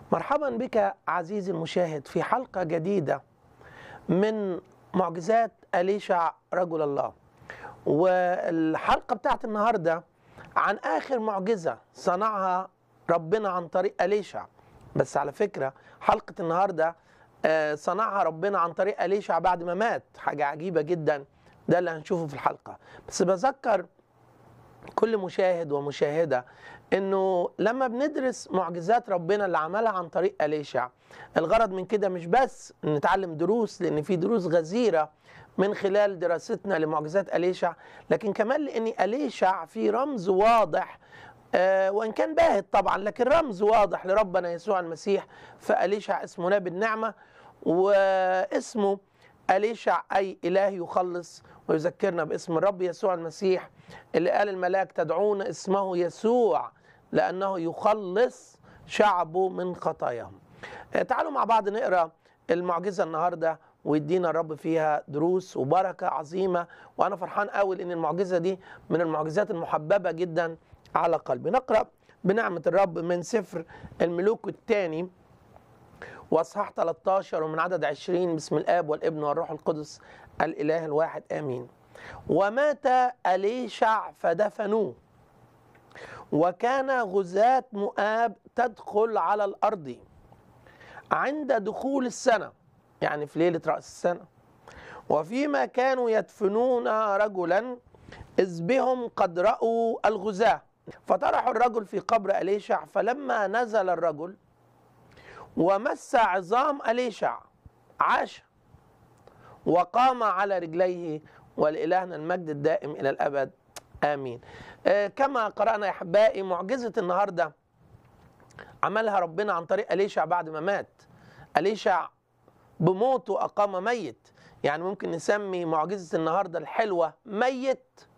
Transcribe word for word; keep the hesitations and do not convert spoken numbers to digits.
مرحبا بك عزيزي المشاهد في حلقة جديدة من معجزات أليشع رجل الله. والحلقة بتاعت النهاردة عن آخر معجزة صنعها ربنا عن طريق أليشع. بس على فكرة حلقة النهاردة صنعها ربنا عن طريق أليشع بعد ما مات، حاجة عجيبة جدا، ده اللي هنشوفه في الحلقة. بس بذكر كل مشاهد ومشاهدة انه لما بندرس معجزات ربنا اللي عملها عن طريق أليشع، الغرض من كده مش بس نتعلم دروس، لان في دروس غزيرة من خلال دراستنا لمعجزات أليشع، لكن كمان لان أليشع في رمز واضح، آه وان كان باهت طبعا، لكن رمز واضح لربنا يسوع المسيح. فأليشع اسمه نبي النعمة، واسمه أليشع أي إله يخلص، ويذكرنا باسم الرب يسوع المسيح اللي قال الملاك تدعون اسمه يسوع لأنه يخلص شعبه من خطاياهم. تعالوا مع بعض نقرأ المعجزة النهاردة ويدينا الرب فيها دروس وبركة عظيمة، وأنا فرحان قوي لأن المعجزة دي من المعجزات المحببة جدا على قلبي. نقرأ بنعمة الرب من سفر الملوك الثاني واصحاح ثلاثة عشر ومن عدد عشرين. بسم الآب والابن والروح القدس الإله الواحد آمين. ومات أليشع فدفنوه، وكان غزاة مؤاب تدخل على الأرض عند دخول السنة، يعني في ليلة رأس السنة، وفيما كانوا يدفنون رجلا إذ بهم قد رأوا الغزاة، فطرحوا الرجل في قبر أليشع. فلما نزل الرجل ومس عظام أليشع عاش وقام على رجليه، ولإلهنا المجد الدائم إلى الأبد آمين. آه كما قرأنا يا أحبائي، معجزة النهاردة عملها ربنا عن طريق أليشع بعد ما مات. أليشع بموته أقام ميت، يعني ممكن نسمي معجزة النهاردة الحلوة ميت